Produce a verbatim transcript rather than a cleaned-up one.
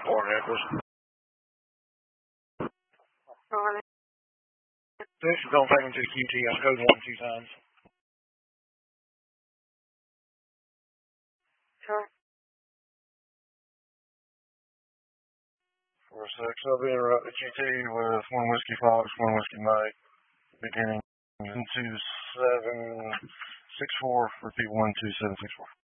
Four Nichols. This is don't take him to the Q T. I've coded one two times. Sure. Four six. I'll be interrupt the Q T with one Whiskey Fox, one Whiskey Mike. Beginning two seven six four. Repeat one two seven six four.